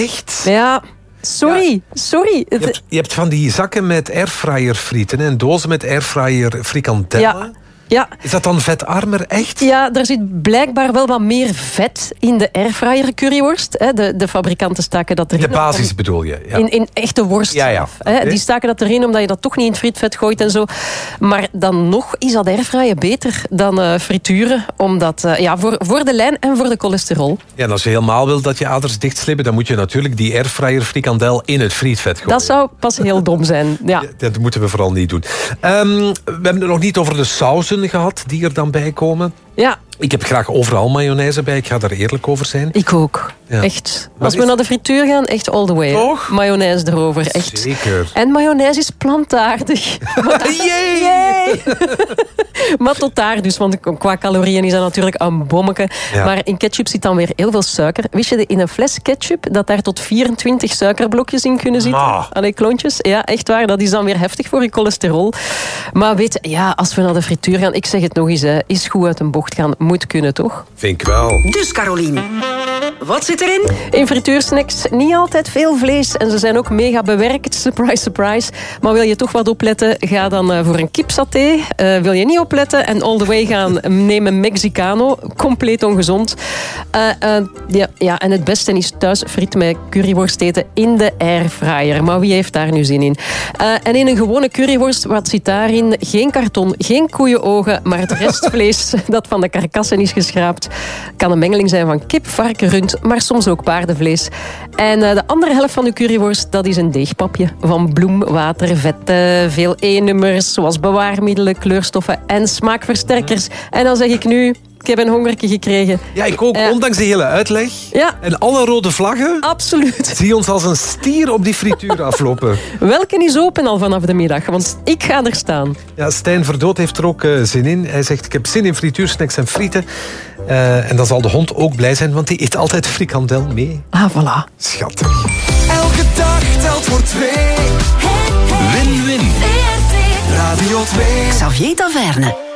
Echt? Ja, sorry. Je hebt van die zakken met airfryer frieten en dozen met airfryer frikandellen. Ja. Is dat dan vetarmer, echt? Ja, er zit blijkbaar wel wat meer vet in de airfryer curryworst. De fabrikanten staken dat erin. De basis bedoel je? Ja. In echte worst. Ja. Okay. Die staken dat erin omdat je dat toch niet in het frietvet gooit en zo. Maar dan nog is dat airfryen beter dan frituren. Omdat, voor de lijn en voor de cholesterol. Ja, en als je helemaal wil dat je aders dichtslippen, dan moet je natuurlijk die airfryer frikandel in het frietvet gooien. Dat zou pas heel dom zijn. Ja. Dat moeten we vooral niet doen. We hebben het nog niet over de sauzen gehad die er dan bij komen. Ja. Ik heb graag overal mayonaise bij. Ik ga daar eerlijk over zijn. Ik ook. Ja. Echt. Als we naar de frituur gaan, echt all the way. Toch? Mayonaise erover. Echt. Zeker. En mayonaise is plantaardig. Yay! Maar tot daar dus, want qua calorieën is dat natuurlijk een bommeke. Ja. Maar in ketchup zit dan weer heel veel suiker. Wist je in een fles ketchup dat daar tot 24 suikerblokjes in kunnen zitten? Allee, klontjes. Ja, echt waar. Dat is dan weer heftig voor je cholesterol. Maar weet je, als we naar de frituur gaan, ik zeg het nog eens, is goed uit een bocht gaan. Moet kunnen, toch? Vind ik wel. Dus Carolien, wat zit erin? In frituursnacks niet altijd veel vlees. En ze zijn ook mega bewerkt. Surprise, surprise. Maar wil je toch wat opletten, ga dan voor een kipsaté. Wil je niet opletten en all the way gaan, neem een Mexicano. Compleet ongezond. En het beste is thuis friet met curryworst eten in de airfryer. Maar wie heeft daar nu zin in? En in een gewone curryworst, wat zit daarin? Geen karton, geen koeienogen, maar het restvlees dat van de karkassen is geschraapt. Kan een mengeling zijn van kip, varken, rund, maar soms ook paardenvlees. En de andere helft van de curryworst, dat is een deegpapje van bloem, water, vetten, veel E-nummers, zoals bewaarmiddelen, kleurstoffen en smaakversterkers. En dan zeg ik nu, ik heb een hongertje gekregen. Ja, ik ook, ondanks de hele uitleg. Ja. En alle rode vlaggen. Absoluut. Zie ons als een stier op die frituur aflopen. Welke is open al vanaf de middag, want ik ga er staan. Ja, Stijn Verdood heeft er ook zin in. Hij zegt, ik heb zin in frituursnacks en frieten. En dan zal de hond ook blij zijn, want die eet altijd frikandel mee. Ah, voilà. Schattig. Elke dag telt voor twee. Win-win. Radio 2. Xavier Taverne.